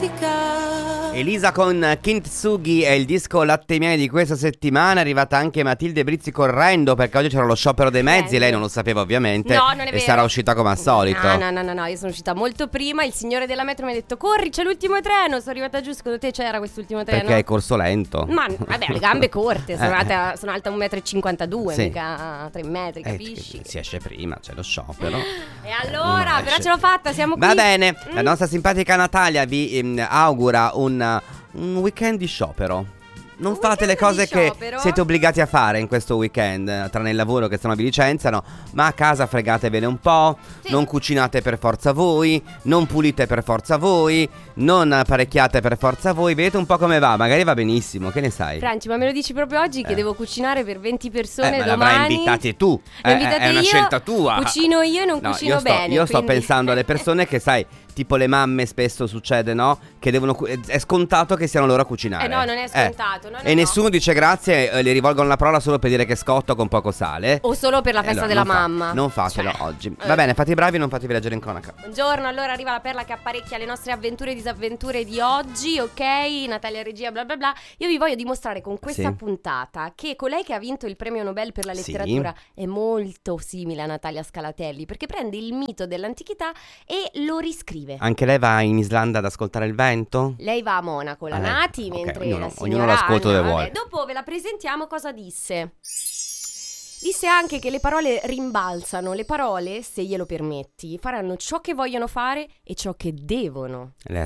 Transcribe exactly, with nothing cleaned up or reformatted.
dimentica. Elisa con Kintsugi è il disco Latte Miei di questa settimana. È arrivata anche Matilde Brizzi correndo perché oggi c'era lo sciopero dei mezzi. Lei non lo sapeva ovviamente. No, non è e vero. sarà uscita come al solito. No, no, no, no, no, io sono uscita molto prima. Il signore della metro mi ha detto corri, c'è l'ultimo treno. Sono arrivata giù, secondo te c'era quest'ultimo treno? Perché hai corso lento. Ma vabbè, ho le gambe corte, sono, Eh. alta, sono alta un metro e cinquantadue, Sì. mica tre metri, Eh, capisci? si esce prima, c'è lo sciopero. E allora, Mm, però esce ce l'ho fatta, siamo qui. Va bene, Mm. la nostra simpatica Natalia vi ehm, augura un, un weekend di sciopero. Non Un fate le weekend cose di che sciopero? siete obbligati a fare in questo weekend, eh, tranne il lavoro che sennò vi licenziano. Ma a casa fregatevene un po', Sì. non cucinate per forza voi, non pulite per forza voi, non apparecchiate per forza voi. Vedete un po' come va, magari va benissimo, che ne sai? Franci, ma me lo dici proprio oggi che Eh. devo cucinare per venti Eh, persone ma domani? l'avrai invitati tu, Le Eh, invitate è una io, scelta tua. Cucino io e non No, cucino io sto, bene. Io sto quindi- pensando alle persone che sai, tipo le mamme spesso succede, no? Che devono cu- è scontato che siano loro a cucinare. Eh no, non è scontato, no, no, E no. nessuno dice grazie, eh, le rivolgono la parola solo per dire che scotto con poco sale. O solo per la Eh, festa allora, della non fa- mamma. Non fatelo Cioè, oggi. eh. Va bene, fate i bravi, non fatevi leggere in cronaca. Buongiorno, allora arriva la perla che apparecchia le nostre avventure e disavventure di oggi, ok? Natalia Regia, bla bla bla. Io vi voglio dimostrare con questa Sì. puntata che colei che ha vinto il premio Nobel per la Sì. letteratura è molto simile a Natalia Scalatelli, perché prende il mito dell'antichità e lo riscrive. Anche lei va in Islanda ad ascoltare il vento? Lei va a Monaco, la Ah, Nati, ok, mentre ognuno- la ognuno signora l'ascolta Anna, dove vabbè, vuole. dopo ve la presentiamo cosa disse. Disse anche che le parole rimbalzano, le parole, se glielo permetti, faranno ciò che vogliono fare e ciò che devono. Lei